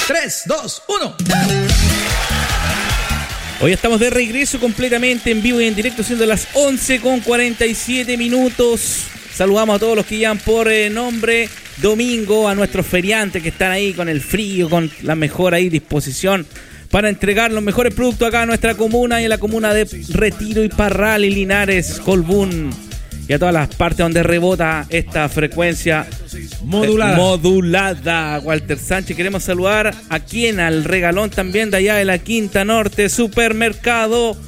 3, 2, 1. Hoy estamos de regreso completamente en vivo y en directo, siendo las 11:47. Saludamos a todos los que llevan por nombre Domingo, a nuestros feriantes que están ahí con el frío, con la mejor ahí disposición para entregar los mejores productos acá a nuestra comuna y en la comuna de Retiro y Parral y Linares, Colbún y a todas las partes donde rebota esta frecuencia modulada. Walter Sánchez, queremos saludar a quien, al regalón también de allá de la Quinta Norte, Supermercado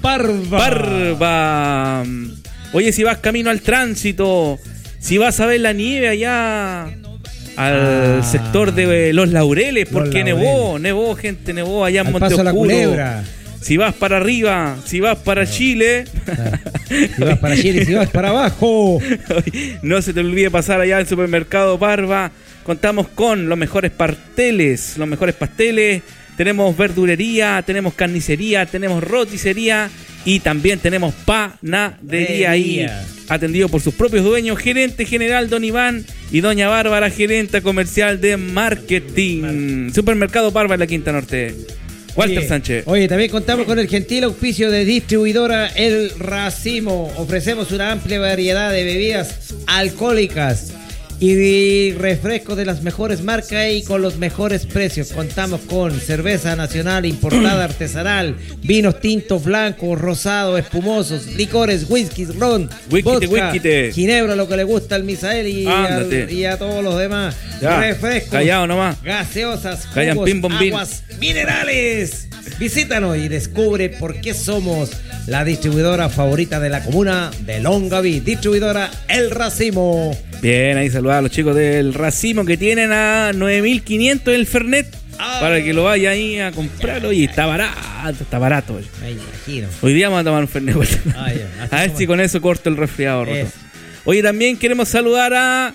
Parva. Oye, si vas camino al tránsito, si vas a ver la nieve allá al sector de Los Laureles, porque nevó allá en Monteoscuro. Si vas para arriba, si vas para Chile. Si vas para Chile, si vas para abajo. No se te olvide pasar allá al Supermercado Parva. Contamos con los mejores pasteles. Tenemos verdulería, tenemos carnicería, tenemos roticería y también tenemos panadería ahí. Atendido por sus propios dueños, gerente general Don Iván y doña Bárbara, gerenta comercial de marketing. Supermercado Parva en la Quinta Norte. Walter Sánchez. Oye, también contamos con el gentil auspicio de distribuidora El Racimo. Ofrecemos una amplia variedad de bebidas alcohólicas y refrescos de las mejores marcas y con los mejores precios. Contamos con cerveza nacional importada artesanal, vinos tintos, blancos, rosados, espumosos, licores, whiskies, ron, vodka, ginebra, lo que le gusta al Misael y a todos los demás. Ya, refrescos, callado nomás, gaseosas, jugos, aguas minerales. Visítanos y descubre por qué somos la distribuidora favorita de la comuna de Longaví. Distribuidora El Racimo. Bien, ahí saludar a los chicos del Racimo que tienen a 9.500 el Fernet para que lo vaya ahí a comprarlo. Y está barato. Me imagino. Hoy día vamos a tomar un Fernet. A ver si con eso corto el resfriado. Oye, también queremos saludar a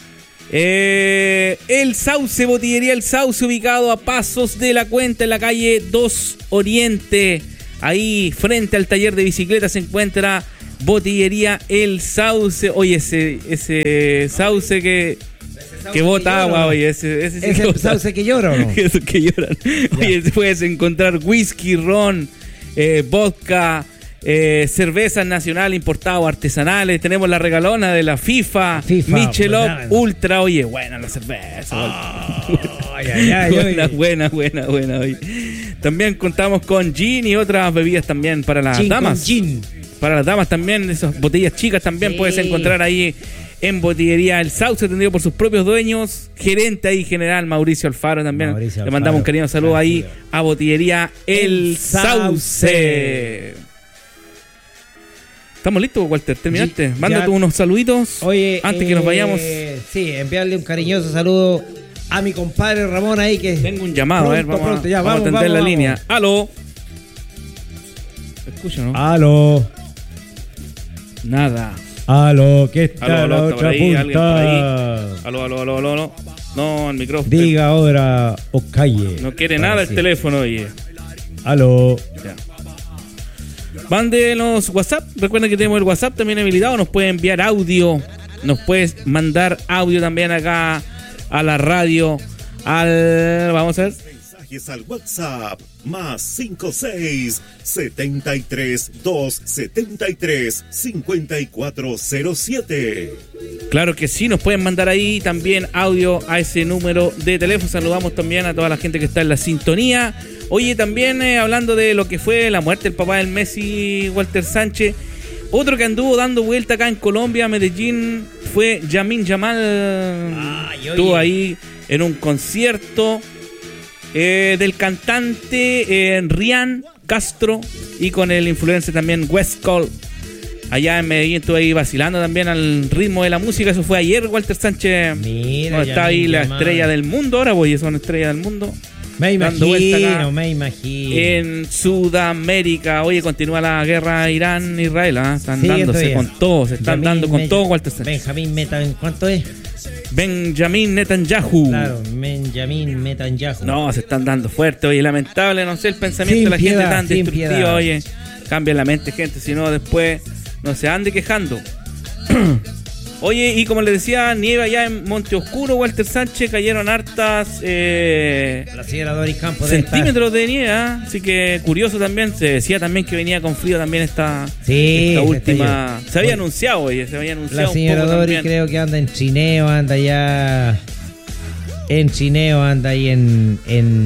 El Sauce, Botillería El Sauce, ubicado a pasos de la Cuenta en la calle 2 Oriente. Ahí frente al taller de bicicletas se encuentra Botillería El Sauce. Oye, ese sauce que bota agua, oye, ese sauce que llora, ¿o no? Esos que lloran. Oye, puedes encontrar whisky, ron, vodka, cervezas nacionales importadas o artesanales. Tenemos la regalona de la FIFA Michelob Ultra. Oye, buena la cerveza. Buena. Oye. También contamos con gin y otras bebidas también para las damas. Para las damas también, esas botellas chicas también puedes encontrar ahí en Botillería El Sauce, atendido por sus propios dueños, gerente ahí general Mauricio Alfaro también. Le mandamos un cariñoso saludo ahí a Botillería El Sauce. ¿Estamos listos, Walter? ¿Terminaste? Mándate unos saluditos. Oye, antes que nos vayamos. Sí, enviarle un cariñoso saludo a mi compadre Ramón ahí que... Tengo un llamado, vamos a atender la línea. ¡Aló! ¿Escucha, no? ¡Aló! Nada. ¡Aló! ¿Qué está aló, la otra punta? ¡Aló! No, el micrófono. Diga ahora o calle. No quiere nada el teléfono, oye. ¡Aló! Ya. Mándenos WhatsApp. Recuerden que tenemos el WhatsApp también habilitado. Nos puede enviar audio. Nos puedes mandar audio también acá a la radio. Vamos a ver. Mensajes al WhatsApp más 56 73 273 5407. Claro que sí, nos pueden mandar ahí también audio a ese número de teléfono. Saludamos también a toda la gente que está en la sintonía. Oye, también hablando de lo que fue la muerte del papá del Messi, Walter Sánchez, otro que anduvo dando vuelta acá en Colombia, Medellín, fue Yamin Yamal. Estuvo ahí en un concierto del cantante Rian Castro y con el influencer también West Cole. Allá en Medellín estuve ahí vacilando también al ritmo de la música. Eso fue ayer, Walter Sánchez. Mira, está ahí la estrella del mundo ahora, voy, son estrella del mundo. Me imagino. En Sudamérica. Oye, continúa la guerra Irán-Israel, ¿eh? Están dándose con todo. Se están dando con todo, Walter Sánchez. ¿Cuánto es? Benjamin Netanyahu. Claro, Benjamin Netanyahu. No, se están dando fuerte. Oye, lamentable, no sé, el pensamiento de la gente tan destructivo. Oye, cambia la mente, gente, si no después no se ande quejando. Oye, y como les decía, nieve allá en Monte Oscuro, Walter Sánchez, cayeron hartas la señora Doris Campos centímetros de nieve, así que curioso también, se decía también que venía con frío también esta última, se había anunciado, oye, se había anunciado la señora un poco Doris también. Creo que anda en Chineo, anda ya en Chineo, anda ahí en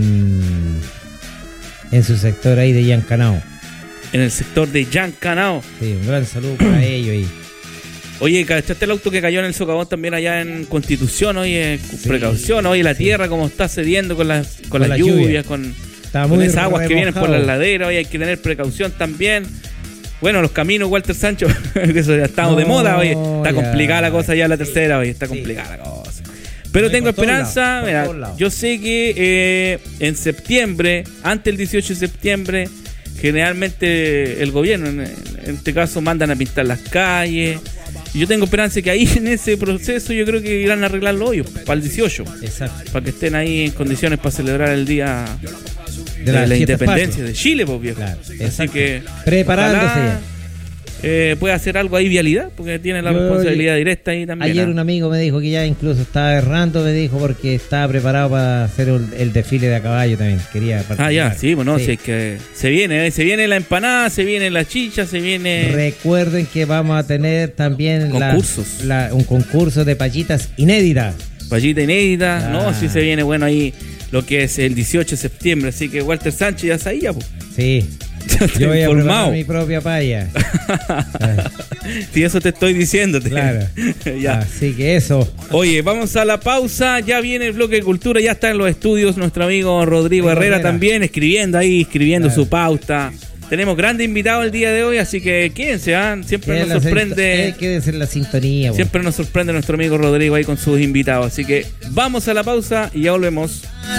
su sector ahí de Yancanao. En el sector de Yancanao. Sí, un gran saludo para ellos ahí. Oye, ¿cachaste el auto que cayó en el socavón también allá en Constitución? Oye, precaución, oye, la tierra como está cediendo con las lluvias, con esas aguas que vienen por la ladera, oye, hay que tener precaución también. Bueno, los caminos, Walter Sancho, eso ya estamos de moda, oye, está complicada la cosa ya en la tercera, oye, está complicada la cosa. Pero tengo esperanza, mira, yo sé que en septiembre, antes del 18 de septiembre, generalmente el gobierno, en este caso, mandan a pintar las calles. Y yo tengo esperanza que ahí en ese proceso yo creo que irán a arreglar los hoyos para el 18. Exacto. Para que estén ahí en condiciones para celebrar el día de la independencia de Chile, pues viejo. Claro, así que preparándose ya. Puede hacer algo ahí vialidad, porque tiene la responsabilidad directa ahí también. Ayer un amigo me dijo que ya incluso estaba errando, me dijo, porque estaba preparado para hacer el desfile de a caballo también. Quería participar. Ya, sí, bueno, sí. Si es que se viene la empanada, se viene la chicha, se viene... Recuerden que vamos a tener también concursos. Un concurso de payitas inéditas. Payita inédita, no, sí se viene bueno ahí lo que es el 18 de septiembre, así que Walter Sánchez ya sabía, pues. Sí. Yo voy a preparar mi propia paya. Sí, eso te estoy diciéndote. Claro. Ya. Así que eso. Oye, vamos a la pausa. Ya viene el bloque de cultura. Ya está en los estudios nuestro amigo Rodrigo Herrera también, escribiendo claro. Su pauta. Tenemos grandes invitados el día de hoy, así que quédense, siempre nos sorprende. Quédense en la sintonía. Siempre nos sorprende nuestro amigo Rodrigo ahí con sus invitados. Así que vamos a la pausa y ya volvemos.